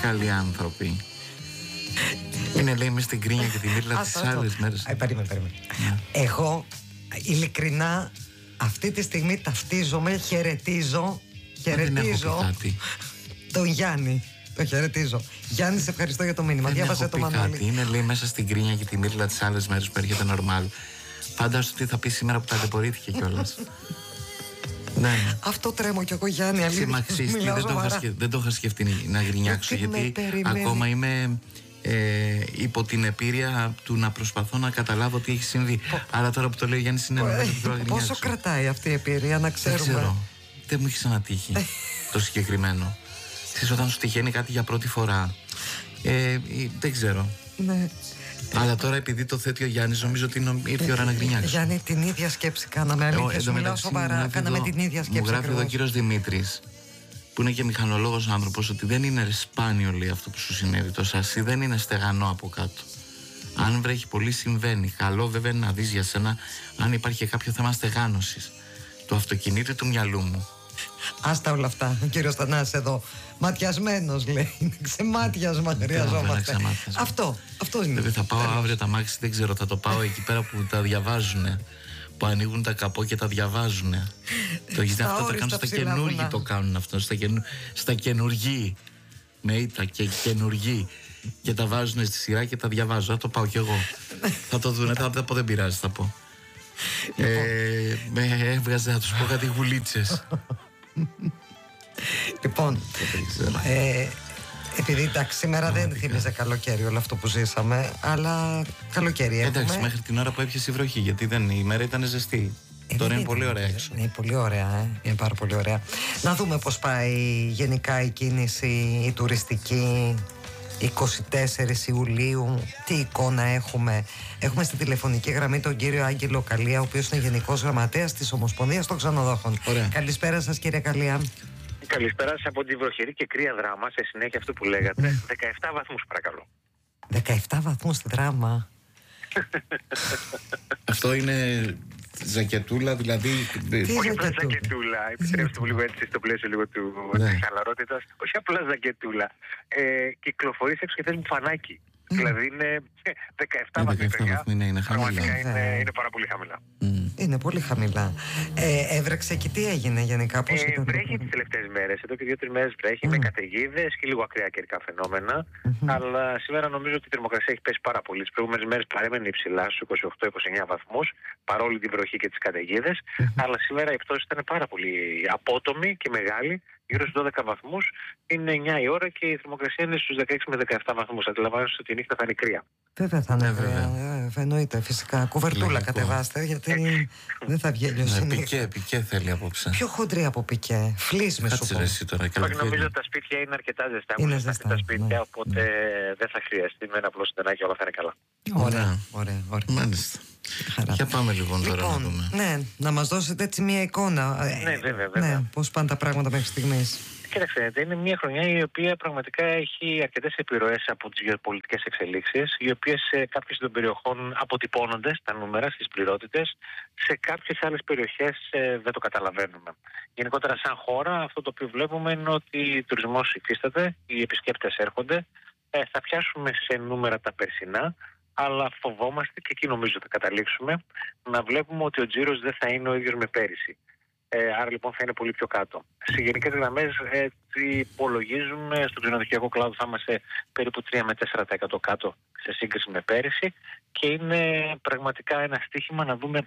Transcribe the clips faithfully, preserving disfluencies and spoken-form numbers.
καλοί άνθρωποι. Είναι, λέει, μες στην κρίνια και τη μύρλα τις άλλες μέρες. Περίμενε, περίμενε. Εγώ, ειλικρινά, αυτή τη στιγμή ταυτίζομαι, χαιρετίζω, χαιρετίζω τον Γιάννη. Το χαιρετίζω. Γιάννη, σε ευχαριστώ για το μήνυμα. Διάβασε το Μανώλη. Είναι, λέει, μέσα στην κρίνια και τη μύρλα τις άλλες μέρες που έρχεται νορμάλ. Φαντάσου τι θα πει σήμερα που ταλαιπωρήθηκε κιόλας. Ναι. Αυτό τρέμω κι εγώ, Γιάννη. Αλήθεια. Δεν, δεν το είχα σκεφτεί να γρινιάξω, γιατί ακόμα είμαι ε, υπό την επίρρεια του να προσπαθώ να καταλάβω τι έχει συμβεί. Πο... Άρα τώρα που το λέει ο Γιάννης είναι νομίζω ότι πρέπει να πόσο κρατάει αυτή η επίρρεια, να ξέρουμε. Δεν ξέρω. Δεν μου έχει ξανατύχει το συγκεκριμένο. Ξέρεις, όταν σου τυχαίνει κάτι για πρώτη φορά, ε, δεν ξέρω. Ναι. Αλλά τώρα επειδή το θέτει ο Γιάννης, νομίζω ότι ήρθε η ώρα να γκρινιάξω. Γιάννη, την ίδια σκέψη κάναμε. Αλήθεια, σου μιλάω σοβαρά. Κάναμε την ίδια σκέψη. Μου γράφει εδώ ο κύριος Δημήτρης, που είναι και μηχανολόγος άνθρωπος, ότι δεν είναι σπάνιο, λέει, αυτό που σου συνέβη. Το σασί δεν είναι στεγανό από κάτω. Αν βρέχει πολύ, συμβαίνει. Καλό βέβαια είναι να δεις για σένα αν υπάρχει κάποιο θέμα στεγάνωσης του αυτοκινήτου ή του μυαλού μου. Άστα όλα αυτά. Ο κύριος Θανάσης εδώ, ματιασμένος, λέει. Ξεμάτιασμα χρειαζόμαστε. Αυτό, αυτό είναι. Δεν θα πάω αύριο τα μάξι, δεν ξέρω, θα το πάω εκεί πέρα που τα διαβάζουνε. Που ανοίγουν τα καπό και τα διαβάζουνε. Το γίνεται αυτό, το κάνουν στα καινούργοι, το κάνουν αυτό. Στα, καινου, στα καινούργοι. Με ήττα και καινούργοι. Και τα βάζουν στη σειρά και τα διαβάζω. Θα το πάω κι εγώ. Θα το δούνε, θα το πω, δεν πειράζει, θα πω. Ε, με έβγαζε να τους πω κάτι γουλίτσες. Λοιπόν, ε, επειδή εντάξει σήμερα δεν θύμιζε καλοκαίρι όλο αυτό που ζήσαμε, αλλά καλοκαίρι έχουμε. Εντάξει, μέχρι την ώρα που έπιασε η βροχή, γιατί δεν, η μέρα ήταν ζεστή. Ε, Τώρα είναι πολύ ωραία έξω. Είναι πολύ ωραία, ε. είναι πάρα πολύ ωραία. Να δούμε πώς πάει γενικά η κίνηση, η τουριστική. είκοσι τέσσερις Ιουλίου, τι εικόνα έχουμε. Έχουμε στη τηλεφωνική γραμμή τον κύριο Άγγελο Καλία, ο οποίος είναι Γενικός Γραμματέας της Ομοσπονδίας των Ξενοδόχων. Ωραία. Καλησπέρα σας, κύριε Καλία. Καλησπέρα σας από τη βροχερή και κρύα Δράμα, σε συνέχεια αυτού που λέγατε. δεκαεπτά βαθμούς παρακαλώ. δεκαεπτά βαθμούς στη Δράμα. Αυτό είναι ζακετούλα, δηλαδή. Όχι απλά ζακετούλα. Επιτρέψτε μου λίγο έτσι στο πλαίσιο λίγο του ναι. χαλαρότητας. Όχι απλά ζακετούλα. Ε, κυκλοφορείς έξω και θες μου φανάκι. Mm. Δηλαδή είναι δεκαεπτά βαθμοί. Είναι, είναι χαμηλά. Είναι, είναι πάρα πολύ χαμηλά. Mm. Είναι πολύ χαμηλά. Ε, έβρεξε και τι έγινε γενικά, πώς ε, ήταν. Βρέχει τις τελευταίες μέρες. Εδώ και δύο-τρεις μέρες βρέχει mm. με καταιγίδες και λίγο ακραία καιρικά φαινόμενα. Mm-hmm. Αλλά σήμερα νομίζω ότι η θερμοκρασία έχει πέσει πάρα πολύ. Τις προηγούμενες μέρες παρέμενε υψηλά στους είκοσι οκτώ είκοσι εννέα βαθμούς, παρόλη την βροχή και τις καταιγίδες. Mm-hmm. Αλλά σήμερα η πτώση ήταν πάρα πολύ απότομη και μεγάλη. Γύρω στους δώδεκα βαθμούς, είναι εννιά η ώρα και η θερμοκρασία είναι στους δεκαέξι με δεκαεπτά βαθμούς. Αντιλαμβάνεστε ότι η νύχτα θα είναι κρύα. Βέβαια θα είναι ναι, κρύα. Ε, εννοείται φυσικά. Κουβερτούλα Λαϊκό. Κατεβάστε, γιατί ε. δεν θα βγει αλλιώς. Ναι, πικέ, πικέ θέλει απόψε. Πιο χοντρή από πικέ. Φλής με σου πω. Όχι, νομίζω ότι τα σπίτια είναι αρκετά ζεστά. Είναι ζεστά. Τα σπίτια, ναι. οπότε ναι. δεν θα χρειαστεί με ένα απλό στενάκι, όλα θα είναι καλά. Ωραία, ωραία, ωραία. Μάλιστα. Για πάμε λοιπόν τώρα λοιπόν, να δούμε. Ναι, να μας δώσετε έτσι μια εικόνα. Ναι, βέβαια, βέβαια. Ναι, πώς πάνε τα πράγματα μέχρι στιγμής. Κοίταξε, είναι μια χρονιά η οποία πραγματικά έχει αρκετές επιρροές από τις γεωπολιτικές εξελίξεις, οι οποίες σε κάποιες των περιοχών αποτυπώνονται στα νούμερα, στις πληρότητες, σε κάποιες άλλες περιοχές ε, δεν το καταλαβαίνουμε. Γενικότερα, σαν χώρα, αυτό το οποίο βλέπουμε είναι ότι ο τουρισμός υφίσταται, οι επισκέπτες έρχονται, ε, θα πιάσουμε σε νούμερα τα περσινά, αλλά φοβόμαστε, και εκεί νομίζω θα καταλήξουμε, να βλέπουμε ότι ο τζίρος δεν θα είναι ο ίδιος με πέρυσι. Ε, άρα λοιπόν θα είναι πολύ πιο κάτω. Σε γενικές γραμμές ε, υπολογίζουμε στον ξενοδοχειακό κλάδο θα είμαστε περίπου τρία με τέσσερα τοις εκατό κάτω σε σύγκριση με πέρυσι και είναι πραγματικά ένα στοίχημα να δούμε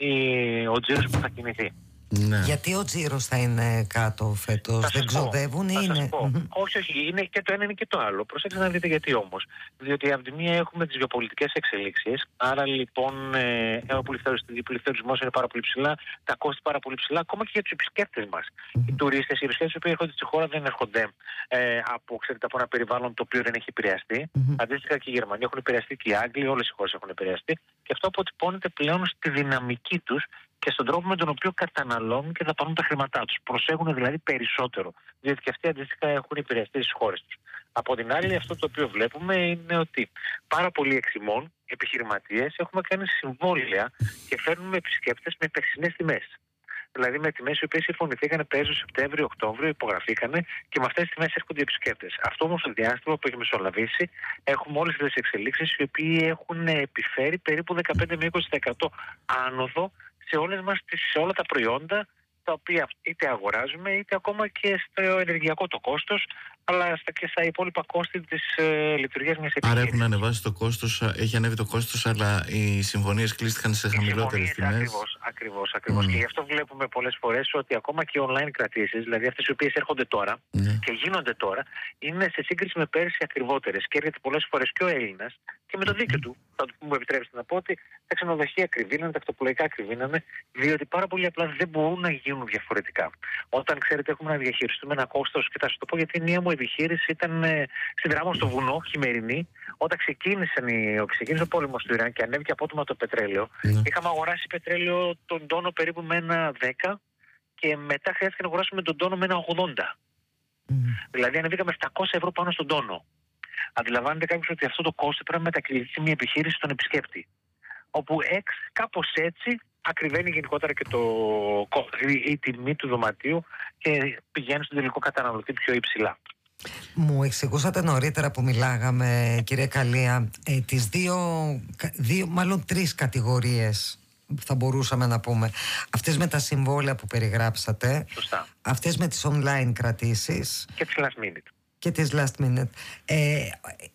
ε, ο τζίρος που θα κινηθεί. Ναι. Γιατί ο τζίρος θα είναι κάτω φέτος, δεν ξοδεύουν ή είναι. Mm-hmm. Όχι, όχι, είναι και το ένα είναι και το άλλο. Προσέξτε να δείτε γιατί όμως. Διότι από τη μία έχουμε τις γεωπολιτικές εξελίξεις, άρα λοιπόν ε, ο πληθωρισμός είναι πάρα πολύ ψηλά, τα κόστη πάρα πολύ ψηλά, ακόμα και για τους επισκέπτες μας. Mm-hmm. Οι τουρίστες, οι επισκέπτες που έρχονται στη χώρα δεν έρχονται ε, από, ξέρετε, από ένα περιβάλλον το οποίο δεν έχει επηρεαστεί. Mm-hmm. Αντίστοιχα και οι Γερμανοί έχουν επηρεαστεί και οι Άγγλοι, όλες οι χώρες έχουν επηρεαστεί και αυτό αποτυπώνεται πλέον στη δυναμική τους και στον τρόπο με τον οποίο καταναλώνουν και δαπανούν τα χρήματά τους. Προσέχουν δηλαδή περισσότερο, διότι και αυτοί αντίστοιχα έχουν επηρεαστεί στις χώρες τους. Από την άλλη, αυτό το οποίο βλέπουμε είναι ότι πάρα πολλοί εξημών, επιχειρηματίες, έχουμε κάνει συμβόλαια και φέρνουμε επισκέπτες με περσινές τιμές. Δηλαδή με τιμές οι οποίες συμφωνηθήκαν πέρυσι το Σεπτέμβριο, Οκτώβριο, υπογραφήκανε και με αυτές τις τιμές έρχονται οι επισκέπτες. Αυτό όμως το διάστημα που έχει μεσολαβήσει έχουμε όλες τις εξελίξεις οι οποίοι έχουν επιφέρει περίπου δεκαπέντε με είκοσι τοις εκατό άνοδο σε, όλες μας, σε όλα τα προϊόντα τα οποία είτε αγοράζουμε είτε ακόμα και στο ενεργειακό το κόστος, αλλά και στα υπόλοιπα κόστη της ε, λειτουργίας μιας επιχείρησης. Άρα έχουν ανεβάσει το κόστος, έχει ανέβει το κόστος, αλλά οι συμφωνίες κλείστηκαν σε χαμηλότερες τιμές. Ακριβώς, ακριβώς, ακριβώς. Mm. Και γι' αυτό βλέπουμε πολλές φορές ότι ακόμα και οι online κρατήσεις, δηλαδή αυτές οι οποίες έρχονται τώρα mm. και γίνονται τώρα, είναι σε σύγκριση με πέρυσι ακριβότερες. Και έρχεται πολλές φορές και ο Έλληνας και με το δίκιο mm. του. Θα μου επιτρέψετε να πω ότι τα ξενοδοχεία ακριβήνανε, τα κτοπολογικά ακριβήνανε, διότι πάρα πολύ απλά δεν μπορούν να γίνουν διαφορετικά. Όταν ξέρετε, έχουμε να διαχειριστούμε ένα κόστος, και θα σας το πω γιατί η μία μου επιχείρηση ήταν ε, στην Τράμο στο βουνό, χειμερινή, όταν ξεκίνησαν οι, ξεκίνησε ο πόλεμος του Ιράν και ανέβηκε απότομα το πετρέλαιο. Mm. Είχαμε αγοράσει πετρέλαιο τον τόνο περίπου με ένα δέκα και μετά χρειάστηκε να αγοράσουμε τον τόνο με ένα ογδόντα. Mm. Δηλαδή ανεβήκαμε επτακόσια ευρώ πάνω στον τόνο. Αντιλαμβάνεται κάποιος ότι αυτό το κόστος πρέπει να μετακληθεί μια επιχείρηση στον επισκέπτη. Όπου εξ, κάπως έτσι ακριβένει γενικότερα και το, η, η τιμή του δωματίου και πηγαίνει στον τελικό καταναλωτή πιο υψηλά. Μου εξηγούσατε νωρίτερα που μιλάγαμε, κύριε Καλία, ε, τις δύο, δύο, μάλλον τρεις κατηγορίες θα μπορούσαμε να πούμε. Αυτές με τα συμβόλαια που περιγράψατε. Σωστά. Αυτές με τις online κρατήσεις. Και τις last minute. Και τις last minute. Ε, ε,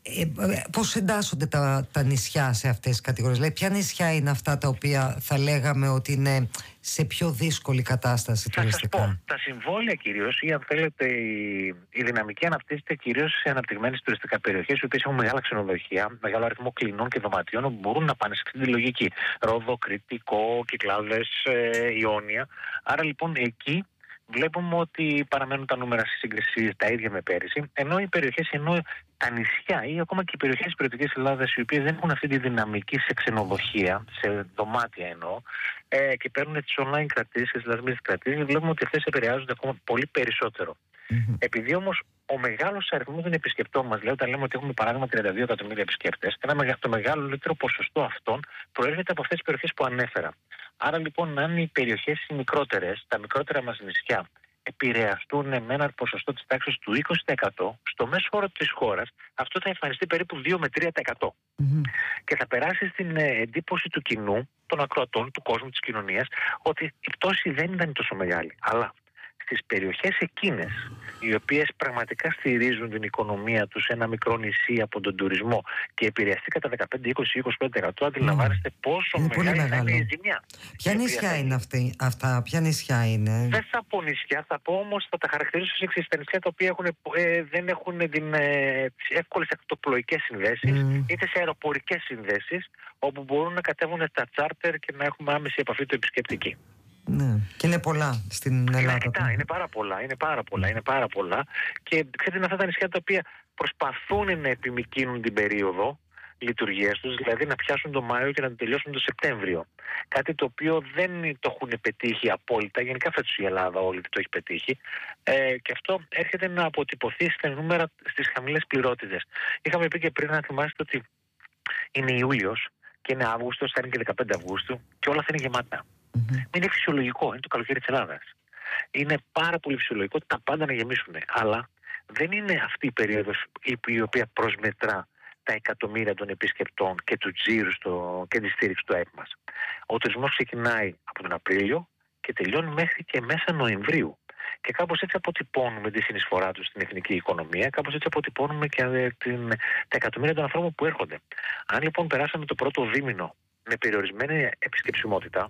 ε, πώς εντάσσονται τα, τα νησιά σε αυτές τις κατηγορίες? Δηλαδή, ποια νησιά είναι αυτά τα οποία θα λέγαμε ότι είναι σε πιο δύσκολη κατάσταση θα τουριστικά? Σας πω, τα συμβόλαια κυρίως, ή αν θέλετε η, η δυναμική αναπτύσσεται κυρίως σε αναπτυγμένες τουριστικά περιοχές, οι οποίες έχουν μεγάλα ξενοδοχεία, μεγάλο αριθμό κλινών και δωματιών, όπου μπορούν να πάνε σε αυτή τη λογική. Ρόδο, Κρήτη, Κο, Κυκλάδες, ε, Ιόνια. Άρα λοιπόν εκεί βλέπουμε ότι παραμένουν τα νούμερα στη σύγκριση τα ίδια με πέρυσι, ενώ οι περιοχές, ενώ τα νησιά ή ακόμα και οι περιοχές της περιοτικής Ελλάδας, οι οποίες δεν έχουν αυτή τη δυναμική σε ξενοδοχεία, σε δωμάτια εννοώ, ε, και παίρνουν τις online κρατήσεις και τις λασμίδες κρατήσεις, βλέπουμε ότι αυτές επηρεάζονται ακόμα πολύ περισσότερο. Mm-hmm. Επειδή όμως ο μεγάλος αριθμός των επισκεπτών μας, δηλαδή όταν λέμε ότι έχουμε παράδειγμα τριάντα δύο εκατομμύρια επισκέπτες, ένα, το μεγαλύτερο ποσοστό αυτών προέρχεται από αυτές τις περιοχές που ανέφερα. Άρα λοιπόν, αν οι περιοχές οι μικρότερες, τα μικρότερα μας νησιά, επηρεαστούν με ένα ποσοστό της τάξης του είκοσι τοις εκατό, στο μέσο όρο της χώρας αυτό θα εμφανιστεί περίπου δύο με τρία τοις εκατό. Mm-hmm. Και θα περάσει στην εντύπωση του κοινού, των ακροατών, του κόσμου, της κοινωνίας, ότι η πτώση δεν ήταν τόσο μεγάλη. Αλλά στις περιοχές εκείνες, οι οποίες πραγματικά στηρίζουν την οικονομία τους σε ένα μικρό νησί από τον τουρισμό και επηρεαστεί κατά δεκαπέντε, είκοσι, είκοσι πέντε τοις εκατό, αντιλαμβάνεστε πόσο είναι μεγάλη μεγάλο. είναι η ζημιά. Ποια νησιά είναι αυτή, αυτά, ποια νησιά είναι? Δεν θα πω νησιά, θα πω όμως, θα τα χαρακτηρίσω ως εξής: τα νησιά τα οποία έχουν, ε, δεν έχουν την, ε, εύκολες ακτοπλοϊκές συνδέσεις, mm. είτε σε αεροπορικές συνδέσεις, όπου μπορούν να κατέβουν τα τσάρτερ και να έχουμε άμεση επαφή του επισκέπτη εκεί. Ναι. Και είναι πολλά στην Ελλάδα. Είναι, κοιτά, είναι πάρα πολλά, είναι πάρα πολλά, είναι πάρα πολλά. Και ξέρετε, είναι αυτά τα νησιά τα οποία προσπαθούν να επιμικρύνουν την περίοδο λειτουργίας τους, δηλαδή να πιάσουν τον Μάιο και να την τελειώσουν τον Σεπτέμβριο. Κάτι το οποίο δεν το έχουν πετύχει απόλυτα, γενικά φέτος η Ελλάδα όλη το έχει πετύχει. Ε, και αυτό έρχεται να αποτυπωθεί στα νούμερα στις χαμηλές πληρότητες. Είχαμε πει και πριν, να θυμάστε, ότι είναι Ιούλιος και είναι Αύγουστος, θα είναι και δεκαπέντε Αυγούστου και όλα θα είναι γεμάτα. Mm-hmm. Είναι φυσιολογικό, είναι το καλοκαίρι της Ελλάδας. Είναι πάρα πολύ φυσιολογικό τα πάντα να γεμίσουν. Αλλά δεν είναι αυτή η περίοδος η οποία προσμετρά τα εκατομμύρια των επισκεπτών και του τζίρου στο, και τη στήριξη του ΑΕΠ μας. Ο τουρισμός ξεκινάει από τον Απρίλιο και τελειώνει μέχρι και μέσα Νοεμβρίου. Και κάπως έτσι αποτυπώνουμε τη συνεισφορά του στην εθνική οικονομία, κάπως έτσι αποτυπώνουμε και την, τα εκατομμύρια των ανθρώπων που έρχονται. Αν λοιπόν περάσαμε το πρώτο δίμηνο με περιορισμένη επισκεψιμότητα,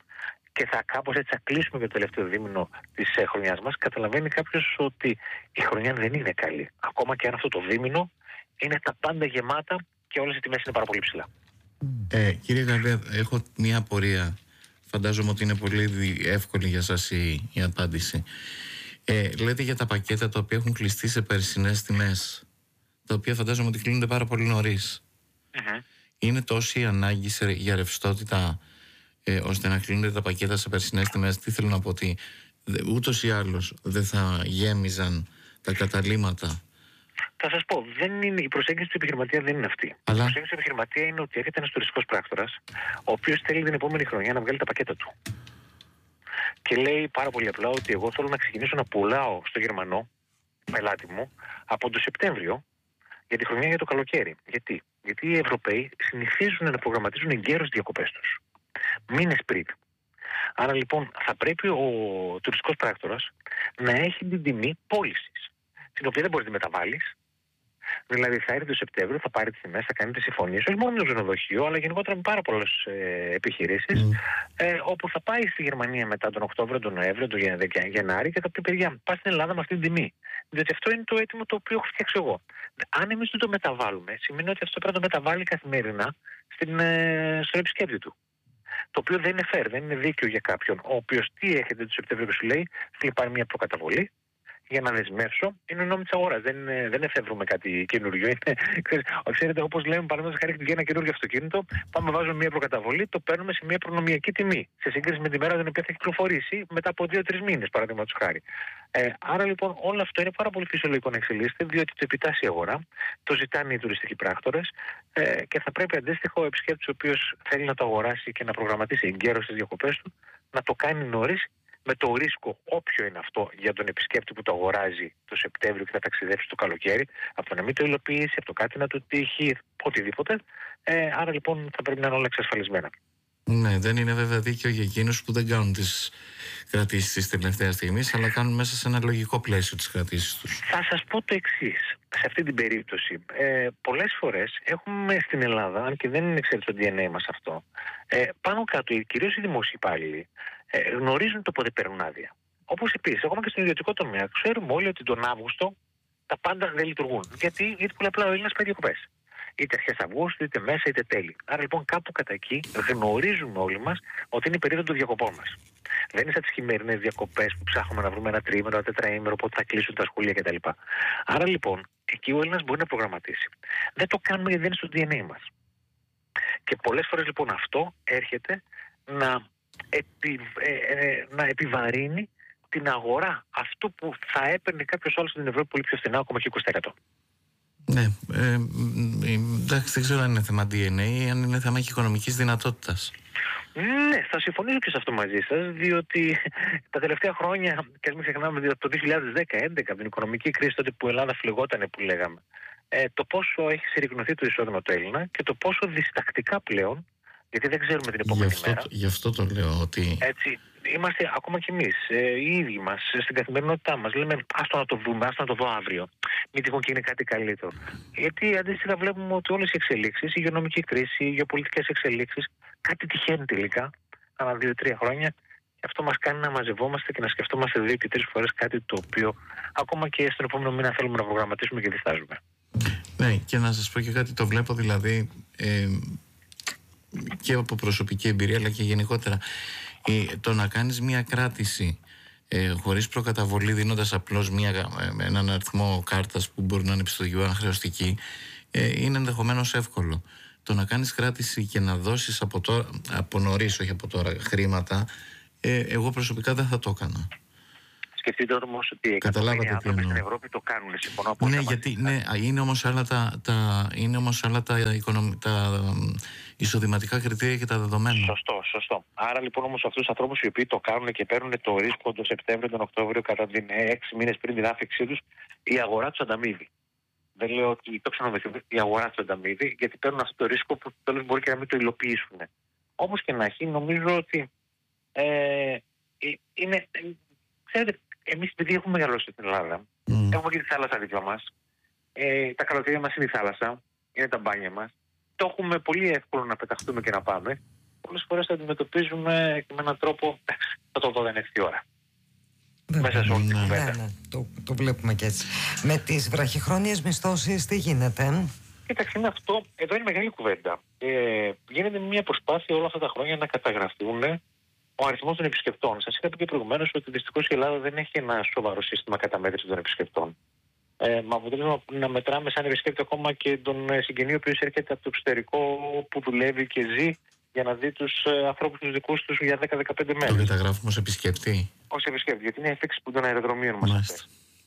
και θα κάπως έτσι θα κλείσουμε και το τελευταίο δίμηνο της ε, χρονιάς μας, καταλαβαίνει κάποιος ότι η χρονιά δεν είναι καλή. Ακόμα και αν αυτό το δίμηνο είναι τα πάντα γεμάτα και όλες οι τιμές είναι πάρα πολύ ψηλά. Ε, κύριε Καλία, έχω μια απορία. Φαντάζομαι ότι είναι πολύ εύκολη για σας η, η απάντηση. Ε, λέτε για τα πακέτα τα οποία έχουν κλειστεί σε περσινές τιμές, τα οποία φαντάζομαι ότι κλείνονται πάρα πολύ νωρίς. Mm-hmm. Είναι τόση η ανάγκη σε, για ρευστότητα, ε, ώστε να κλείνονται τα πακέτα σε περσινές τιμές? Τι θέλω να πω, ότι ούτως ή άλλως δεν θα γέμιζαν τα καταλύματα? Θα σας πω, δεν είναι, η προσέγγιση του επιχειρηματία δεν είναι αυτή. Αλλά... Η προσέγγιση του επιχειρηματία είναι ότι έρχεται ένας τουριστικός πράκτορας, ο οποίος θέλει την επόμενη χρονιά να βγάλει τα πακέτα του. και λέει πάρα πολύ απλά ότι εγώ θέλω να ξεκινήσω να πουλάω στο Γερμανό πελάτη μου από το Σεπτέμβριο για τη χρονιά για το καλοκαίρι. Γιατί? Γιατί οι Ευρωπαίοι συνηθίζουν να προγραμματίζουν εγκαίρως διακοπές τους, μήνες πριν. Άρα λοιπόν θα πρέπει ο τουριστικός πράκτορας να έχει την τιμή πώλησης, την οποία δεν μπορείς να μεταβάλεις. Δηλαδή θα έρθει το Σεπτέμβριο, θα πάρει τις τιμές, θα κάνει τις συμφωνίες, όχι μόνο με το ξενοδοχείο, αλλά γενικότερα με πάρα πολλές ε, επιχειρήσεις, mm. ε, όπου θα πάει στη Γερμανία μετά τον Οκτώβριο, τον Νοέμβριο, τον Γενάρη και θα πει: παιδιά, πας στην Ελλάδα με αυτή την τιμή. Διότι αυτό είναι το αίτημα το οποίο έχω φτιάξει εγώ. Αν εμείς δεν το μεταβάλουμε, σημαίνει ότι αυτό πρέπει να το μεταβάλει καθημερινά στην, ε, στον επισκέπτη του. Το οποίο δεν είναι fair, δεν είναι δίκαιο για κάποιον, ο οποίος τι έχετε το Σεπτέμβριο και σου λέει: θέλει πάρει μια προκαταβολή για να δεσμεύσω. Είναι ο νόμος της αγοράς. Δεν, δεν εφεύρουμε κάτι καινούριο. Ξέρετε, όπως λέμε, παραδείγματος χάρη, για ένα καινούριο αυτοκίνητο, πάμε, βάζουμε μια προκαταβολή, το παίρνουμε σε μια προνομιακή τιμή, σε σύγκριση με τη μέρα την οποία θα έχει κυκλοφορήσει μετά από δύο τρεις μήνες, παραδείγματος χάρη. Ε, άρα λοιπόν όλο αυτό είναι πάρα πολύ φυσιολογικό να εξελίσσεται, διότι το επιτάσσει η αγορά, το ζητάνε οι τουριστικοί πράκτορες ε, και θα πρέπει αντίστοιχο ο επισκέπτης ο οποίος θέλει να το αγοράσει και να προγραμματίσει εγκαίρως τις διακοπές του να το κάνει νωρίς, με το ρίσκο, όποιο είναι αυτό, για τον επισκέπτη που το αγοράζει το Σεπτέμβριο και θα ταξιδέψει το καλοκαίρι, από το να μην το υλοποιήσει, από το κάτι να του τύχει, οτιδήποτε. Ε, άρα λοιπόν θα πρέπει να είναι όλα εξασφαλισμένα. Ναι, δεν είναι βέβαια δίκαιο για εκείνους που δεν κάνουν τις κρατήσεις της τελευταίας στιγμής, αλλά κάνουν μέσα σε ένα λογικό πλαίσιο τις κρατήσεις τους. Θα σας πω το εξής. Σε αυτή την περίπτωση, ε, πολλές φορές έχουμε στην Ελλάδα, αν και δεν είναι εξαιρετικό το ντι εν έι μας αυτό, ε, πάνω κάτω, κυρίως οι δημόσιοι υπάλληλοι, ε, γνωρίζουν το πότε παίρνουν άδεια. Όπως επίσης, ακόμα και στον ιδιωτικό τομέα, ξέρουμε όλοι ότι τον Αύγουστο τα πάντα δεν λειτουργούν. Γιατί, γιατί πολύ απλά ο Έλληνας πάει διακοπές. Είτε αρχές Αυγούστου, είτε μέσα, είτε τέλη. Άρα λοιπόν κάπου κατά εκεί γνωρίζουμε όλοι μας ότι είναι η περίοδο των διακοπών μας. Δεν είναι σαν τις χειμερινές διακοπές που ψάχνουμε να βρούμε ένα τριήμερο, ένα τετραήμερο, πότε θα κλείσουν τα σχολεία κτλ. Άρα λοιπόν εκεί ο Έλληνας μπορεί να προγραμματίσει. Δεν το κάνουμε γιατί δεν είναι στο ντι εν έι μας. Και πολλές φορές λοιπόν αυτό έρχεται να, επι, ε, ε, να επιβαρύνει την αγορά αυτού που θα έπαιρνε κάποιος άλλος στην Ευρώπη πολύ πιο φθηνά, ακόμα και είκοσι τοις εκατό. Ναι, ε, ε, εντάξει, δεν ξέρω αν είναι θέμα ντι εν έι ή αν είναι θέμα και οικονομικής δυνατότητας. Ναι, θα συμφωνήσω και σε αυτό μαζί σας, διότι τα τελευταία χρόνια, και ας μην ξεχνάμε από το δύο χιλιάδες δέκα έντεκα, από την οικονομική κρίση, τότε που η Ελλάδα φλεγότανε, που λέγαμε, ε, το πόσο έχει συρρικνωθεί το εισόδημα του Έλληνα και το πόσο διστακτικά πλέον, γιατί δεν ξέρουμε την επόμενη γι αυτό, μέρα. Γι' αυτό το λέω ότι... Έτσι, είμαστε ακόμα κι εμείς, ε, οι ίδιοι μας, στην καθημερινότητά μας. Λέμε, άστο να το δούμε, άστο να το δω αύριο. Μην τυχόν και είναι κάτι καλύτερο. Γιατί αντίστοιχα βλέπουμε ότι όλες οι εξελίξεις, η υγειονομική κρίση, οι γεωπολιτικές εξελίξεις, κάτι τυχαίνει τελικά, ανά δύο-τρία χρόνια. Και αυτό μας κάνει να μαζευόμαστε και να σκεφτόμαστε δύο και τρεις φορές κάτι το οποίο ακόμα και στον επόμενο μήνα θέλουμε να προγραμματίσουμε και διστάζουμε. Ναι, και να σας πω και κάτι, το βλέπω δηλαδή ε, και από προσωπική εμπειρία, αλλά και γενικότερα. Ε, το να κάνεις μια κράτηση ε, χωρίς προκαταβολή, δίνοντας απλώς μια, ε, έναν αριθμό κάρτας που μπορεί να είναι πιστοτική, αν χρεωστική, ε, είναι ενδεχομένως εύκολο. Το να κάνεις κράτηση και να δώσεις από, τώρα, από νωρίς, όχι από τώρα, χρήματα, ε, εγώ προσωπικά δεν θα το έκανα. Σκεφτείτε όμως ότι οι άνθρωποι στην Ευρώπη το κάνουν, συμφωνώ. Ναι, γιατί ναι, είναι όμως άλλα τα, τα, είναι όμως άλλα τα, οικονομ, τα εισοδηματικά κριτήρια και τα δεδομένα. Σωστό, σωστό. Άρα λοιπόν όμως αυτούς τους ανθρώπους οι οποίοι το κάνουν και παίρνουν το ρίσκο τον Σεπτέμβριο, τον Οκτώβριο, κατά την έξι μήνες πριν την άφηξή τους, η αγορά τους ανταμείβει. Δεν λέω ότι το ξενοδοχείο, η αγορά τους ανταμείβει, γιατί παίρνουν αυτό το ρίσκο που τέλος μπορεί και να μην το υλοποιήσουν. Όμως και να έχει, νομίζω ότι ε, είναι. Ξέρετε, εμείς επειδή έχουμε μεγαλώσει στην Ελλάδα, mm. έχουμε και τη θάλασσα δίπλα μας, ε, τα καλοκαίρια μας είναι η θάλασσα, είναι τα μπάνια μας, το έχουμε πολύ εύκολο να πεταχτούμε και να πάμε. Πολλές φορές το αντιμετωπίζουμε με έναν τρόπο, θα το δω δεν έρθει η ώρα. Ναι, μέσα σε όλη την ναι, κουβέντα. ναι, ναι, το, το βλέπουμε και έτσι. Με τις βραχυχρόνιες μισθώσεις τι γίνεται? Κοίταξε, είναι αυτό, εδώ είναι μεγάλη κουβέντα. Ε, γίνεται μια προσπάθεια όλα αυτά τα χρόνια να καταγραφούν ο αριθμός των επισκεπτών. Σας είχα πει και προηγουμένως ότι δυστυχώς η Ελλάδα δεν έχει ένα σοβαρό σύστημα καταμέτρησης των επισκεπτών. Ε, μα αποτέλεσμα να μετράμε σαν επισκέπτη ακόμα και τον συγγενή ο οποίος έρχεται από το εξωτερικό που δουλεύει και ζει για να δει τους ε, ανθρώπους τους δικούς τους για δέκα με δεκαπέντε μέρες. Το καταγράφουμε ως επισκέπτη. Ως επισκέπτη, γιατί είναι εφήξη που των αεροδρομίων μας αυτές.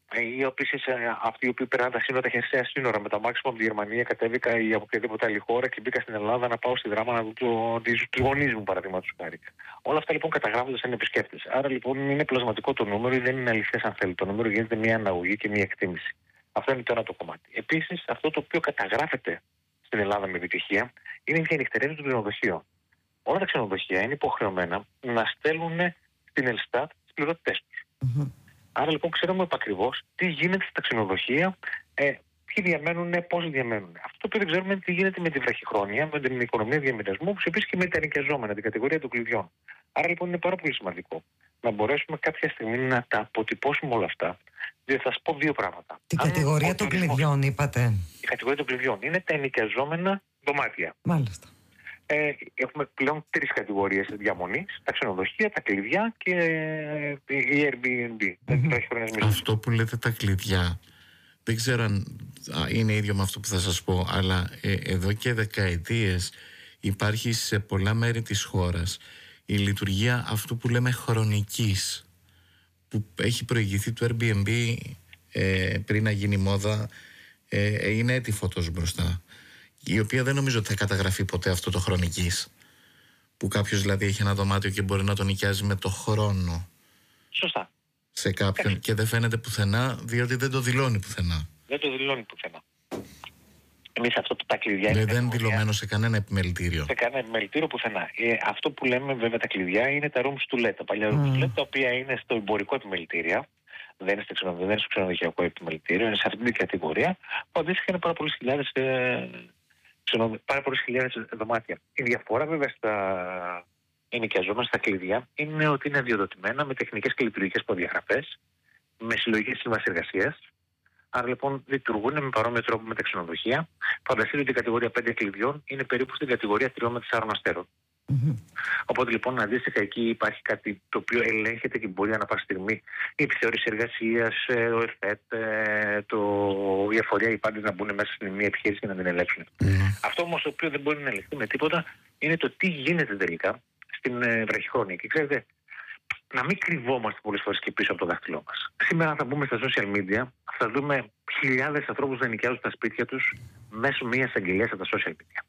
ή επίσης αυτοί οι οποίοι περνάνε τα σύνορα, τα χερσαία σύνορα με τα μάξιμο από τη Γερμανία, κατέβηκα ή από οποιαδήποτε άλλη χώρα και μπήκα στην Ελλάδα να πάω στη Δράμα να δω το, τους γονείς μου, παραδείγματος χάρη. Όλα αυτά λοιπόν καταγράφονται σαν επισκέπτες. Άρα λοιπόν είναι πλασματικό το νούμερο ή δεν είναι αληθές αν θέλει. Το νούμερο γίνεται μια αναγωγή και μια εκτίμηση. Αυτό είναι το ένα το κομμάτι. Επίσης, αυτό το οποίο καταγράφεται στην Ελλάδα με επιτυχία είναι η διανυκτερεύση των ξενοδοχείων. Όλα τα ξενοδοχεία είναι υποχρεωμένα να στέλνουν στην Ελστάτ τις πληρωτές τους. Mm-hmm. Άρα λοιπόν ξέρουμε επακριβώς τι γίνεται στα ξενοδοχεία, ε, ποιοι διαμένουν, πώς διαμένουν. Αυτό το οποίο δεν ξέρουμε είναι τι γίνεται με τη βραχυχρόνια, με την οικονομία διαμοιρασμού, όπως επίσης και με τα ενοικιαζόμενα, την κατηγορία των κλειδιών. Άρα λοιπόν είναι πάρα πολύ σημαντικό να μπορέσουμε κάποια στιγμή να τα αποτυπώσουμε όλα αυτά. Διότι θα σας πω δύο πράγματα. Την Αν κατηγορία των κλειδιών, είπατε. Η κατηγορία των κλειδιών είναι τα ενοικιαζόμενα δωμάτια. Μάλιστα. Ε, έχουμε πλέον τρεις κατηγορίες διαμονής: τα ξενοδοχεία, τα κλειδιά και η Airbnb. Mm-hmm. Αυτό που λέτε τα κλειδιά, δεν ξέρω αν είναι ίδιο με αυτό που θα σας πω, αλλά ε, εδώ και δεκαετίες υπάρχει σε πολλά μέρη της χώρας η λειτουργία αυτού που λέμε χρονικής, που έχει προηγηθεί του Airbnb ε, πριν να γίνει μόδα, ε, είναι έτη φωτός μπροστά, η οποία δεν νομίζω ότι θα καταγραφεί ποτέ αυτό το χρονικής, που κάποιος δηλαδή έχει ένα δωμάτιο και μπορεί να τον νοικιάζει με το χρόνο. Σωστά. Σε κάποιον. Έχει. Και δεν φαίνεται πουθενά, διότι δεν το δηλώνει πουθενά. Δεν το δηλώνει πουθενά. Εμείς αυτό το τα κλειδιά είναι. Δεν είναι δηλωμένο σε κανένα επιμελητήριο. Σε κανένα επιμελητήριο πουθενά. Ε, αυτό που λέμε βέβαια τα κλειδιά είναι τα rooms to let, τα παλιά rooms to let, τα οποία είναι στο εμπορικό επιμελητήριο. Δεν είναι στο, ξενο, δεν είναι στο ξενοδοχειακό επιμελητήριο, είναι σε αυτή την κατηγορία, που αντίστοιχα είναι πάρα πολλές χιλιάδες, ε, ξενο, πάρα πολλές χιλιάδες δωμάτια. Η διαφορά βέβαια στα ενοικιαζόμενα, στα κλειδιά, είναι ότι είναι αδειοδοτημένα με τεχνικές και λειτουργικές προδιαγραφές, με συλλογικές σύμβασεις εργασίας. Άρα λοιπόν λειτουργούν με παρόμοιο τρόπο με τα ξενοδοχεία. Φανταστείτε ότι η κατηγορία πέντε κλειδιών είναι περίπου στην κατηγορία τριών με τεσσάρων αστέρων. Mm-hmm. Οπότε λοιπόν αντίστοιχα εκεί υπάρχει κάτι το οποίο ελέγχεται και μπορεί ανά πάση στιγμή η επιθεώρηση εργασίας, ο ΕΡΦΕΤ, το... η εφορία, οι πάντες να μπουν μέσα στην μία επιχείρηση και να την ελέγξουν. Mm-hmm. Αυτό όμως το οποίο δεν μπορεί να ελεγχθεί με τίποτα είναι το τι γίνεται τελικά στην ε, βραχυχρόνια. Και ξέρετε, να μην κρυβόμαστε πολλές φορές και πίσω από το δάχτυλό μας. Σήμερα, αν θα μπούμε στα social media, θα δούμε χιλιάδες ανθρώπους να νοικιάζουν τα σπίτια τους μέσω μιας αγγελίας από τα social media.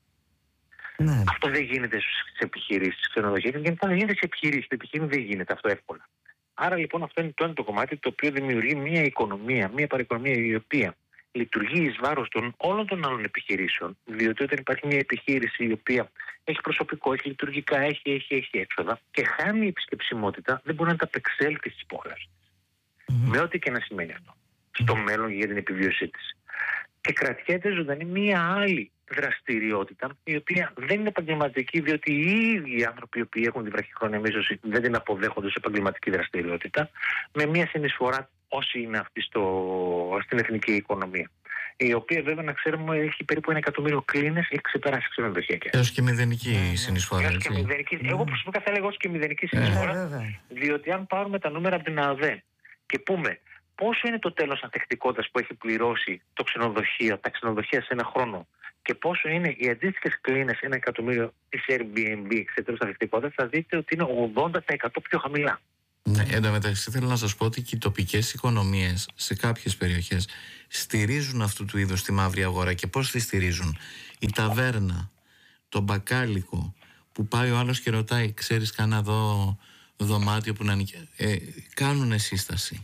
Ναι. Αυτό δεν γίνεται στις επιχειρήσεις, ξενοδοχεία, και δεν γίνεται σε επιχειρήσεις. Στην επιχείρηση δεν γίνεται αυτό εύκολα. Άρα λοιπόν αυτό είναι το ένα το κομμάτι το οποίο δημιουργεί μια οικονομία, μια παραοικονομία η οποία λειτουργεί εις βάρος των όλων των άλλων επιχειρήσεων. Διότι όταν υπάρχει μια επιχείρηση η οποία έχει προσωπικό, έχει λειτουργικά, έχει, έχει, έχει έξοδα και χάνει η επισκεψιμότητα, δεν μπορεί να τα απεξέλθει στις υποχρεώσεις. Mm-hmm. Με ό,τι και να σημαίνει αυτό. Mm-hmm. Στο μέλλον για την επιβίωσή της. Και κρατιέται ζωντανή μια άλλη δραστηριότητα, η οποία δεν είναι επαγγελματική, διότι οι ίδιοι άνθρωποι οι οποίοι έχουν τη βραχυχρόνια μίσθωση δεν την αποδέχονται σε επαγγελματική δραστηριότητα, με μια συνεισφορά όσοι είναι αυτή στο, στην εθνική οικονομία. Η οποία βέβαια να ξέρουμε έχει περίπου ένα εκατομμύριο κλίνες, έχει ξεπεράσει ξενοδοχεία. Έως και μηδενική συνεισφορά. Έως και μηδενική, mm. Εγώ προσωπικά θα έλεγα ως και μηδενική συνεισφορά, mm. διότι αν πάρουμε τα νούμερα από την ΑΔΕ και πούμε πόσο είναι το τέλος ανθεκτικότητας που έχει πληρώσει το ξενοδοχείο, τα ξενοδοχεία σε ένα χρόνο και πόσο είναι οι αντίστοιχες κλίνες ένα εκατομμύριο της Airbnb σε τέλος ανθεκτικότητας, θα δείτε ότι είναι ογδόντα τοις εκατό πιο χαμηλά. Ναι, εν τω μεταξύ θέλω να σας πω ότι και οι τοπικές οικονομίες σε κάποιες περιοχές στηρίζουν αυτού του είδους τη μαύρη αγορά. Και πώς τη στηρίζουν? Η ταβέρνα, το μπακάλικο, που πάει ο άλλος και ρωτάει, ξέρεις κανένα εδώ δωμάτιο που να νοικιάζει? Ε, κάνουνε σύσταση.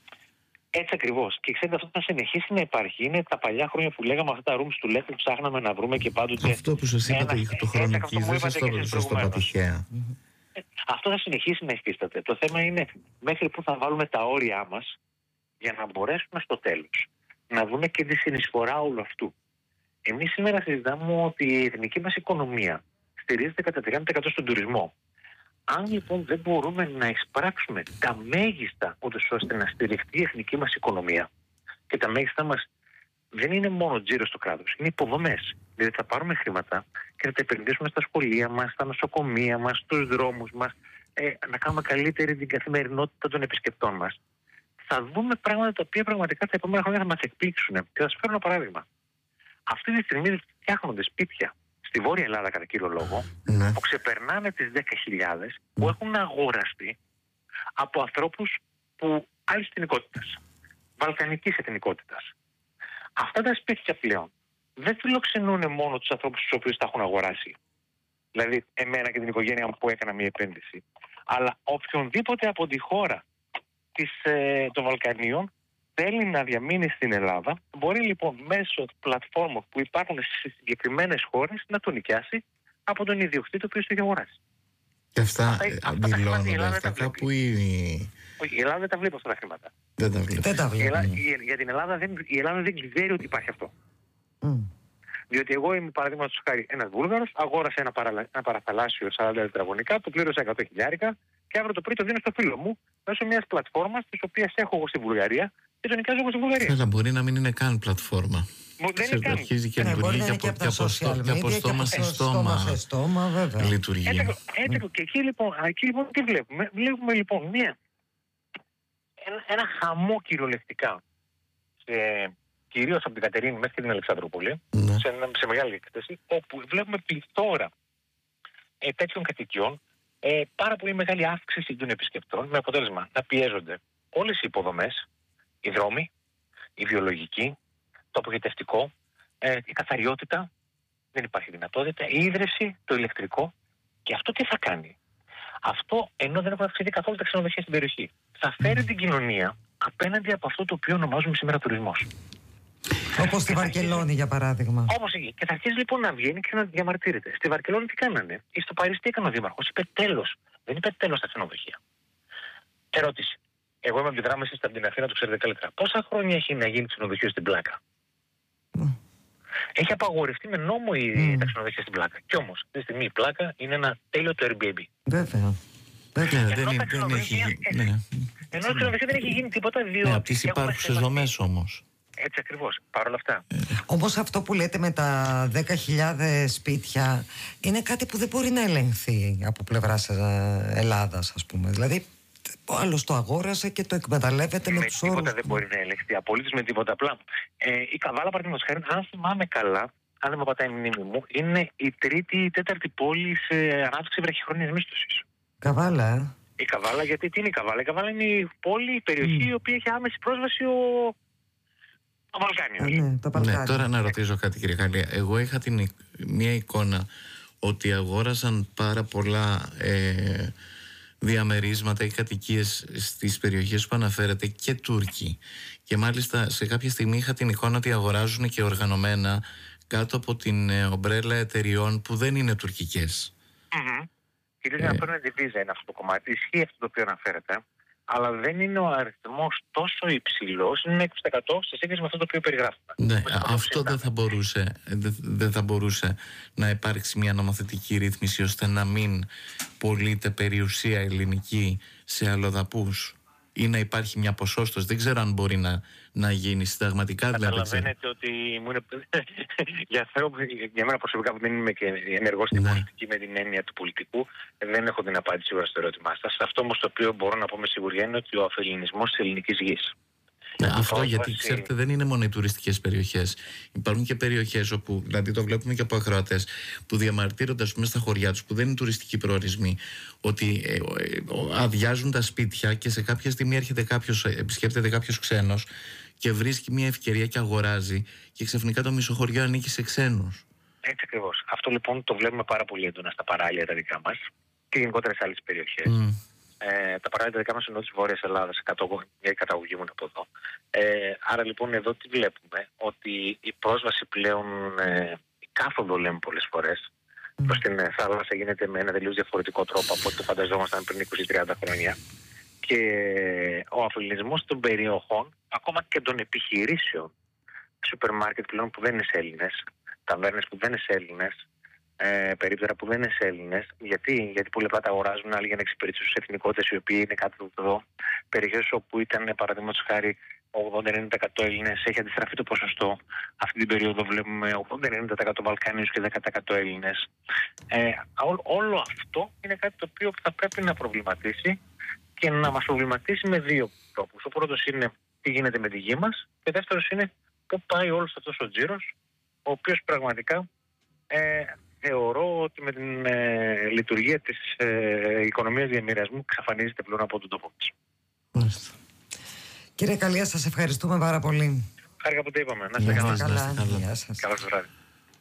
Έτσι ακριβώς. Και ξέρετε, αυτό θα συνεχίσει να υπάρχει. Είναι τα παλιά χρόνια που λέγαμε αυτά τα rooms to let που ψάχναμε να βρούμε και πάντοτε. Αυτό που σας είπατε για το χρονική, δεν σας το είπα τυχαία. Αυτό θα συνεχίσει να υφίσταται. Το θέμα είναι μέχρι που θα βάλουμε τα όρια μας για να μπορέσουμε στο τέλος να δούμε και τη συνεισφορά όλου αυτού. Εμείς σήμερα συζητάμε ότι η εθνική μας οικονομία στηρίζεται κατά τριάντα τοις εκατό στον τουρισμό. Αν λοιπόν δεν μπορούμε να εισπράξουμε τα μέγιστα ώστε να στηριχτεί η εθνική μας οικονομία, και τα μέγιστα μας δεν είναι μόνο τζίρο στο κράτος, είναι υποδομές. Δηλαδή θα πάρουμε χρήματα και θα τα επενδύσουμε στα σχολεία μας, στα νοσοκομεία μας, στους δρόμους μας, ε, να κάνουμε καλύτερη την καθημερινότητα των επισκεπτών μας. Θα δούμε πράγματα τα οποία πραγματικά τα επόμενα χρόνια θα μας εκπλήξουν. Και θα σας φέρω ένα παράδειγμα. Αυτή τη στιγμή φτιάχνονται σπίτια στη Βόρεια Ελλάδα, κατά κύριο λόγο, ναι, που ξεπερνάνε τις δέκα χιλιάδες, που έχουν αγοραστεί από ανθρώπους που άλλης εθνικότητας. βαλκανικής εθνικότητας. Αυτά τα σπίτια πλέον δεν φιλοξενούν μόνο τους ανθρώπους τους οποίους τα έχουν αγοράσει. Δηλαδή εμένα και την οικογένεια μου που έκανα μια επένδυση. Αλλά οποιονδήποτε από τη χώρα της, ε, των Βαλκανίων θέλει να διαμείνει στην Ελλάδα, μπορεί λοιπόν μέσω πλατφόρμων που υπάρχουν στις συγκεκριμένες χώρες να το νοικιάσει από τον ιδιοκτήτη ο οποίος το έχει αγοράσει. Και αυτά, αυτά δηλώνονται αυτά κάπου ή... Όχι, η Ελλάδα δεν τα βλέπει αυτά τα χρήματα. Δεν τα βλέπει. Δεν τα βλέπει. Η Ελλάδα, η, για την Ελλάδα δεν, η Ελλάδα δεν ξέρει ότι υπάρχει αυτό. Mm. Διότι εγώ είμαι, παραδείγματος χάρη, ένας Βούλγαρος, αγόρασα ένα, παραλα... ένα παραθαλάσσιο σαράντα τετραγωνικά, το πλήρωσα εκατό χιλιάρικα και αύριο το πρωί το δίνω στο φίλο μου μέσω μιας πλατφόρμας της οποίας έχω εγώ στη Βουλγαρία και το νοικιάζω εγώ στη Βουλγαρία. Αλλά μπορεί να μην είναι καν πλατφόρμα. Δεν είναι καν. Αρχίζει και λειτουργεί και από, και από, στό, και από στόμα σε στόμα. σε στόμα, βέβαια. Λειτουργεί. Έτσι, έτσι, και εκεί λοιπόν, εκεί λοιπόν τι βλέπουμε. Βλέπουμε λοιπόν μια, ένα, ένα χαμό κυριολεκτικά, σε, κυρίως από την Κατερίνη μέχρι την Αλεξανδρούπολη, Ναι. σε, σε μεγάλη εκτέση, όπου βλέπουμε πληθώρα ε, τέτοιων κατοικιών, ε, πάρα πολύ μεγάλη αύξηση των επισκεπτών, με αποτέλεσμα να πιέζονται όλες οι υποδομές, οι δρόμοι, η βιολογική, το απογοητευτικό, ε, η καθαριότητα, δεν υπάρχει δυνατότητα, η ίδρυυση, το ηλεκτρικό. Και αυτό τι θα κάνει? Αυτό, ενώ δεν έχουν αυξηθεί καθόλου τα ξενοδοχεία στην περιοχή, θα φέρει την κοινωνία απέναντι από αυτό το οποίο ονομάζουμε σήμερα τουρισμός. Όπως στη Βαρκελόνη, για παράδειγμα. Όπως εκεί. Και θα αρχίσει λοιπόν να βγαίνει και να διαμαρτύρεται. Στη Βαρκελόνη τι κάνανε? Ή στο Παρίσι τι έκανε ο Δήμαρχος? Είπε τέλος. Δεν είπε τέλος στα ξενοδοχεία. Ερώτηση. Εγώ είμαι από τη Δράμα, εσείς από την Αθήνα, το ξέρετε καλύτερα. Πόσα χρόνια έχει να γίνει ξενοδοχείο στην Πλάκα? Mm. Έχει απαγορευτεί με νόμο η Mm. τα ξενοδοχεία στην Πλάκα. Κι όμως, αυτή τη στιγμή η Πλάκα είναι ένα τέλειο το Airbnb. Βέβαια. Βέβαια. Ναι, Ενώ δεν, τα είναι- δεν ξενοδοχεία- έχει. Ναι. Ενώ το ξενοδοχείο δεν έχει γίνει τίποτα, διότι. Ναι, από τις έχουμε υπάρχουσες σεβαστεί- δομές όμως. Έτσι ακριβώς. Παρ' όλα αυτά. Όμως αυτό που λέτε με τα δέκα χιλιάδες σπίτια είναι κάτι που δεν μπορεί να ελεγχθεί από πλευράς ε, Ελλάδας, ας πούμε. Δηλαδή, ο άλλος το αγόρασε και το εκμεταλλεύεται με, με τους τίποτα όρους δεν του. μπορεί να ελεγχθεί. Απολύτως με τίποτα. Απλά ε, η Καβάλα, παραδείγματος χάρη, αν θυμάμαι καλά, αν δεν με πατάει η μνήμη μου, είναι η τρίτη ή τέταρτη πόλη σε ανάπτυξη βραχυχρόνιας μίσθωσης. Καβάλα, ε. Η Καβάλα, γιατί τι είναι η Καβάλα? Η Καβάλα είναι η πόλη, η περιοχή Mm. η οποία έχει άμεση πρόσβαση ο, ο Βαλκάνιος. Ε, ναι, τα Βαλκάνια. Ναι, τώρα να ρωτήσω κάτι, κύριε Καλία. Εγώ είχα την, εικ- μια εικόνα ότι αγόρασαν πάρα πολλά ε, διαμερίσματα ή κατοικίες στις περιοχές που αναφέρατε και Τούρκοι. Και μάλιστα σε κάποια στιγμή είχα την εικόνα ότι αγοράζουν και οργανωμένα κάτω από την ε, ομπρέλα εταιριών που δεν είναι τουρκικές. Mm-hmm. Κυρίως να παίρνουν τη βίζα είναι αυτό το κομμάτι. Ισχύει αυτό το οποίο αναφέρεται. Αλλά δεν είναι ο αριθμός τόσο υψηλός, είναι είκοσι τοις εκατό σε σύγκριση με αυτό το οποίο περιγράφουμε. Ναι, Με το αυτό δεν θα, μπορούσε, δεν, δεν θα μπορούσε να υπάρξει μια νομοθετική ρύθμιση ώστε να μην πωλείται περιουσία ελληνική σε αλλοδαπούς ή να υπάρχει μια ποσόστοση. Δεν ξέρω αν μπορεί να, να γίνει συνταγματικά. Δηλαδή, καταλαβαίνετε ότι μου είναι... για, θέλω, για μένα προσωπικά που δεν είμαι και ενεργός στην Ναι. πολιτική με την έννοια του πολιτικού, δεν έχω την απάντηση σίγουρα στο ερώτημά σας. Αυτό όμως το οποίο μπορώ να πω με σιγουριά είναι ότι ο αφελινισμός της ελληνικής γης. Ναι, αυτό πρόσβαση- γιατί ξέρετε δεν είναι μόνο οι τουριστικές περιοχές. Υπάρχουν και περιοχές όπου, δηλαδή το βλέπουμε και από ακροατές, που διαμαρτύρονται ας πούμε στα χωριά τους που δεν είναι τουριστικοί προορισμοί, ότι ε, ε, αδειάζουν τα σπίτια και σε κάποια στιγμή έρχεται κάποιος, επισκέπτεται κάποιος ξένος και βρίσκει μια ευκαιρία και αγοράζει και ξαφνικά το μισό χωριό ανήκει σε ξένους. Έτσι ακριβώς. Αυτό λοιπόν το βλέπουμε πάρα πολύ έντονα στα παράλια τα δικά μας και γενικότερα σε άλλες περιοχές. Mm. Ε, τα παράλια τα δικά μας εννοώ της Βόρειας Ελλάδας, η καταγωγή μου είναι από εδώ. Ε, άρα λοιπόν εδώ τι βλέπουμε? Ότι η πρόσβαση πλέον, ε, η κάθοδο λέμε πολλές φορές, Mm. προς την ε, θάλασσα γίνεται με ένα τελείως διαφορετικό τρόπο από ό,τι το φανταζόμασταν πριν είκοσι με τριάντα χρόνια. Και ο αφελινισμός των περιοχών, ακόμα και των επιχειρήσεων, σούπερ μάρκετ πλέον που δεν είναι σε Έλληνες, ταβέρνες που δεν είναι σε Έλληνες, ε, περίπτερα που δεν είναι σε Έλληνες. Γιατί? Γιατί πολύ απλά τα αγοράζουν άλλοι για να εξυπηρετήσουν τις εθνικότητες οι οποίοι είναι κάτω από εδώ. Περιοχές όπου ήταν παραδείγματος χάρη ογδόντα με ενενήντα τοις εκατό Έλληνες, έχει αντιστραφεί το ποσοστό. Αυτή την περίοδο βλέπουμε ογδόντα με ενενήντα τοις εκατό Βαλκάνιους και δέκα τοις εκατό Έλληνες. Ε, ό, όλο αυτό είναι κάτι το οποίο θα πρέπει να προβληματίσει και να μας προβληματίσει με δύο τρόπους. Ο πρώτος είναι τι γίνεται με τη γη μας και ο δεύτερος είναι πού πάει όλος αυτός ο τζίρος, ο οποίος πραγματικά ε, θεωρώ ότι με την ε, λειτουργία της ε, οικονομίας διαμοιρασμού εξαφανίζεται πλέον από τον τόπο της. Μάλιστα. Κύριε Καλία, σας ευχαριστούμε πάρα πολύ. Χάρηκα που το είπαμε. Να είστε καλά. Καλά. Γεια σας. Καλό σας βράδυ.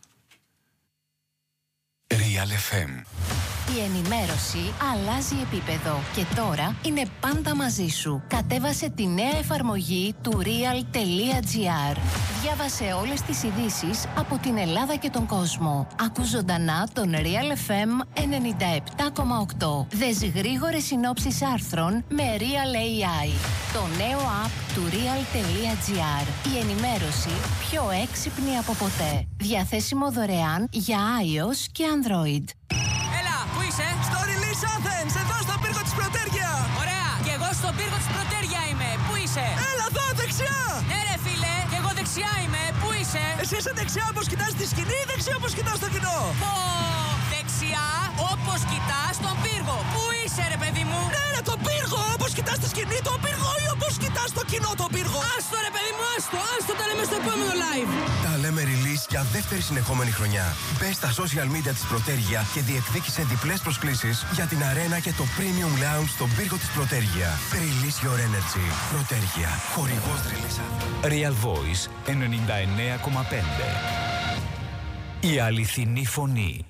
Real εφ εμ. Η ενημέρωση αλλάζει επίπεδο και τώρα είναι πάντα μαζί σου. Κατέβασε τη νέα εφαρμογή του real.gr. Διάβασε όλες τις ειδήσεις από την Ελλάδα και τον κόσμο. Ακού ζωντανά τον Real εφ εμ ενενήντα επτά κόμμα οκτώ. Δες γρήγορες συνόψεις άρθρων με Real έι άι. Το νέο app του real.gr. Η ενημέρωση πιο έξυπνη από ποτέ. Διαθέσιμο δωρεάν για iOS και Android. Πού είσαι? Στο Release Athens, εδώ στον πύργο της Πρωτέρια. Ωραία, και εγώ στον πύργο της Πρωτέρια είμαι. Πού είσαι? Έλα εδώ, δεξιά. Ναι ρε φίλε, και εγώ δεξιά είμαι. Πού είσαι? Εσύ είσαι δεξιά όπως κοιτάς τη σκηνή ή δεξιά όπως κοιτάς το κοινό? Πω, δεξιά όπως κοιτάς τον πύργο. Πού είσαι ρε παιδί μου? Ναι ρε, τον πύργο, όπως κοιτάς τη σκηνή τον πύργο ή όπως κοιτάς το κοινό τον πύργο? Άστο ρε παιδί μου, άστο, άστο, τα λέμε στο επόμενο live. Τα λέμε release για δεύτερη συνεχόμενη χρονιά. Μπες στα social media της Πρωτέρια και διεκδίκησε διπλές προσκλήσεις για την αρένα και το premium lounge στον πύργο της Πρωτέρια. Release your energy. Πρωτέρια. Χορηγός Release. Real Voice ενενήντα εννέα κόμμα πέντε. Η αληθινή φωνή.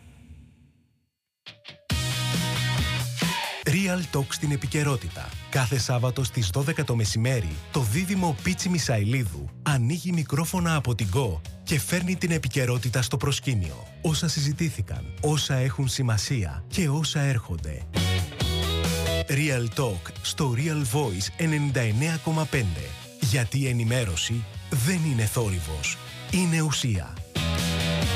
Real Talk στην επικαιρότητα. Κάθε Σάββατο στις δώδεκα το μεσημέρι, το δίδυμο Πίτσι Μισαηλίδου ανοίγει μικρόφωνα από την Go και φέρνει την επικαιρότητα στο προσκήνιο. Όσα συζητήθηκαν, όσα έχουν σημασία και όσα έρχονται. Real Talk στο Real Voice ενενήντα εννέα κόμμα πέντε. Γιατί η ενημέρωση δεν είναι θόρυβος, είναι ουσία.